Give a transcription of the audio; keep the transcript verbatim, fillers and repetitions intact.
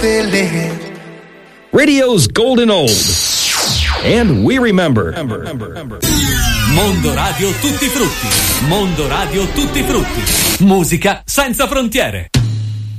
Radio's golden old. And we remember. Mondo Radio Tutti Frutti. Mondo Radio Tutti Frutti. Musica senza frontiere.